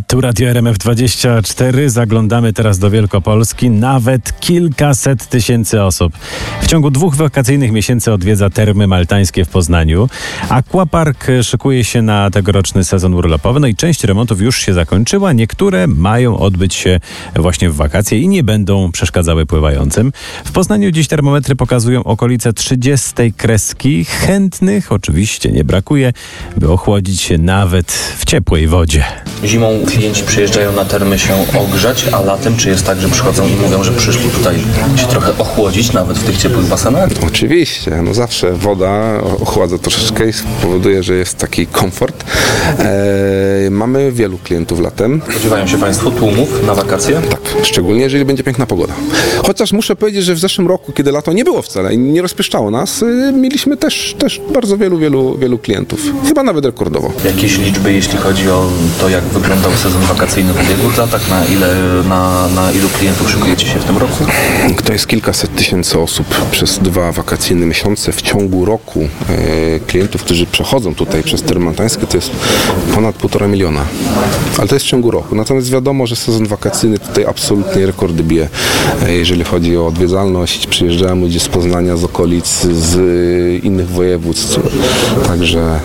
Tu Radio RMF24. Zaglądamy teraz do Wielkopolski. Nawet kilkaset tysięcy osób w ciągu 2 wakacyjnych miesięcy odwiedza termy maltańskie w Poznaniu. Aquapark szykuje się na tegoroczny sezon urlopowy. No i część remontów już się zakończyła. Niektóre mają odbyć się właśnie w wakacje i nie będą przeszkadzały pływającym. W Poznaniu dziś termometry pokazują okolice 30 kreski. Chętnych oczywiście nie brakuje, by ochłodzić się nawet w ciepłej wodzie. Zimą klienci przyjeżdżają na termy się ogrzać, a latem czy jest tak, że przychodzą i mówią, że przyszli tutaj się trochę ochłodzić, nawet w tych ciepłych basenach? Oczywiście, no zawsze woda ochładza troszeczkę i powoduje, że jest taki komfort. Mamy wielu klientów latem. Spodziewają się Państwo tłumów na wakacje? Tak, szczególnie jeżeli będzie piękna pogoda. Chociaż muszę powiedzieć, że w zeszłym roku, kiedy lato nie było wcale i nie rozpieszczało nas, mieliśmy też bardzo wielu klientów. Chyba nawet rekordowo. Jakieś liczby, jeśli chodzi o to, jak wyglądał sezon wakacyjny w ubiegłych latach? Na ilu klientów szykujecie się w tym roku? To jest kilkaset tysięcy osób przez 2 wakacyjne miesiące. W ciągu roku klientów, którzy przechodzą tutaj przez termy maltańskie, to jest ponad 1,5 miliona. Ale to jest w ciągu roku. Natomiast wiadomo, że sezon wakacyjny tutaj absolutnie rekordy bije, jeżeli chodzi o odwiedzalność. Przyjeżdżają ludzie z Poznania, z okolic, z innych województw. Także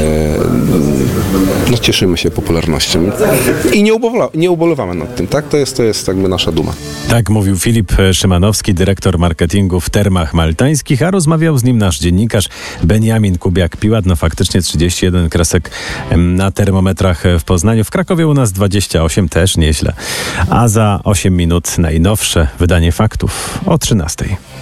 cieszymy się popularnością i nie ubolewamy nad tym, tak? To jest jakby nasza duma. Tak mówił Filip Szymanowski, dyrektor marketingu w termach maltańskich, a rozmawiał z nim nasz dziennikarz Beniamin Kubiak-Piłat. No faktycznie 31 kresek na termometrach w Poznaniu. W Krakowie u nas 28, też nieźle. A za 8 minut najnowsze wydanie faktów o 13:00.